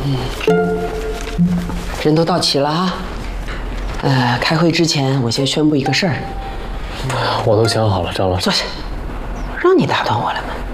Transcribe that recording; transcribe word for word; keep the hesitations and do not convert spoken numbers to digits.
人都到齐了哈。呃，开会之前我先宣布一个事儿。 我都想好了，张老师。 坐下。让你打断我了吗？